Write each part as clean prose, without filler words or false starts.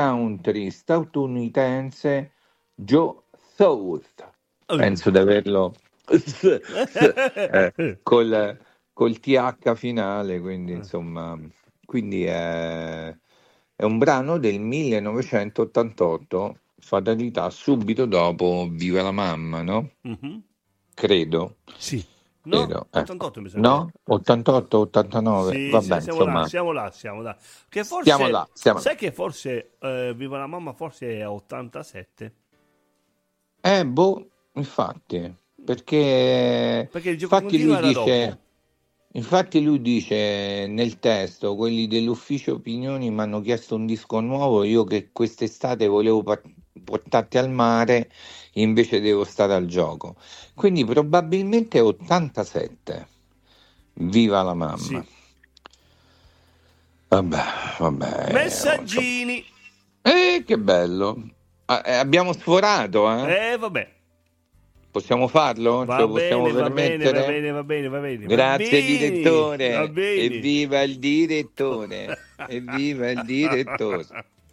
country statunitense Joe South. Penso di averlo col TH finale, quindi insomma, quindi è un brano del 1988, fatalità subito dopo Viva la mamma, no? Credo. Sì. No, Credo, 88 mi sa. No? 88, 89, Sì, vabbè, siamo insomma. là, siamo là. Che forse, Siamo là. Sai che forse Viva la mamma forse è 87? Infatti, perché il gioco infatti continuo era dopo. Infatti lui dice nel testo, quelli dell'ufficio opinioni mi hanno chiesto un disco nuovo, io che quest'estate volevo portarti al mare, invece devo stare al gioco. Quindi probabilmente 87. Viva la mamma. Sì. Vabbè. Messaggini. Che bello. Abbiamo sforato, Vabbè. Possiamo farlo? Ce lo possiamo permettere? Va bene. Grazie direttore. Evviva il direttore. Evviva il direttore.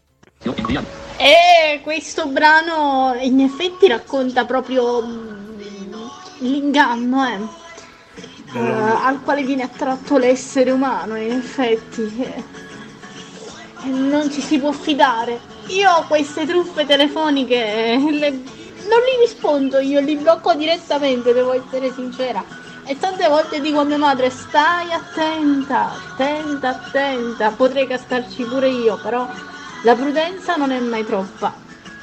Questo brano in effetti racconta proprio l'inganno al quale viene attratto l'essere umano, in effetti. Non ci si può fidare. Io ho queste truffe telefoniche non li rispondo, io li blocco direttamente, devo essere sincera. E tante volte dico a mia madre: stai attenta, potrei cascarci pure io, però la prudenza non è mai troppa.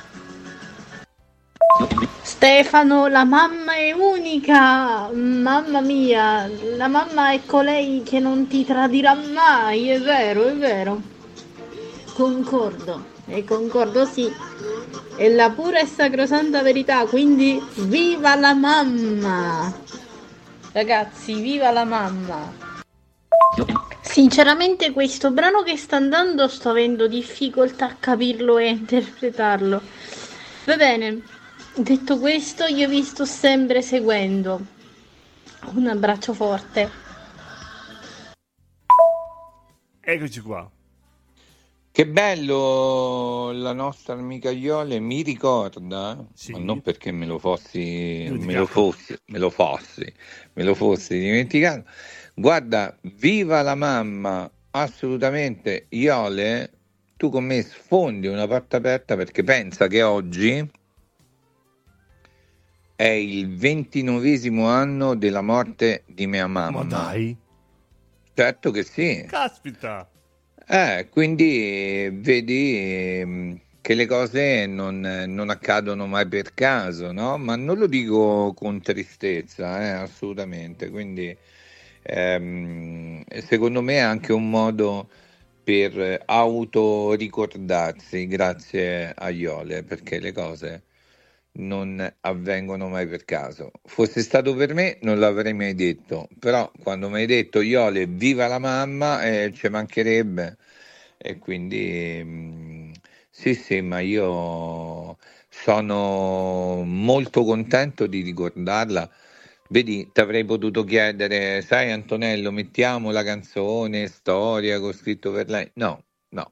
Stefano, la mamma è unica, mamma mia, la mamma è colei che non ti tradirà mai, è vero. Concordo, sì, è la pura e sacrosanta verità, quindi viva la mamma! Ragazzi, viva la mamma! Sinceramente questo brano che sta andando sto avendo difficoltà a capirlo e interpretarlo. Va bene, detto questo io vi sto sempre seguendo. Un abbraccio forte. Eccoci qua. Che bello, la nostra amica Iole mi ricorda, sì. Ma non perché me lo fossi dimenticato. Guarda, viva la mamma, assolutamente. Iole, tu con me sfondi una porta aperta, perché pensa che oggi è il 29° anno della morte di mia mamma. Ma dai? Certo che sì. Caspita! Quindi vedi che le cose non accadono mai per caso, no? Ma non lo dico con tristezza, assolutamente. Quindi secondo me è anche un modo per autoricordarsi, grazie a Iole, perché le cose non avvengono mai per caso. Fosse stato per me non l'avrei mai detto, però quando mi hai detto Iole viva la mamma, ci mancherebbe, e quindi sì, ma io sono molto contento di ricordarla. Vedi, ti avrei potuto chiedere, sai Antonello, mettiamo la canzone storia che ho scritto per lei? No.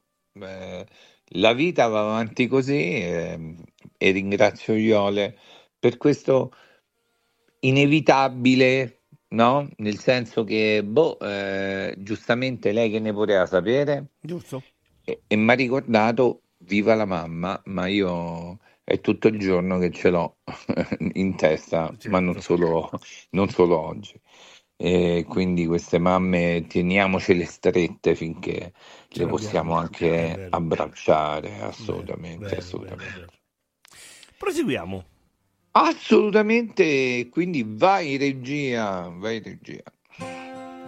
La vita va avanti così, e ringrazio Iole per questo inevitabile, no? Nel senso che, giustamente lei che ne poteva sapere? Giusto. E mi ha ricordato viva la mamma, ma io è tutto il giorno che ce l'ho in testa, certo. Ma non solo oggi. E quindi queste mamme teniamocele strette finché le possiamo anche abbracciare, assolutamente. Proseguiamo. Assolutamente, quindi vai regia.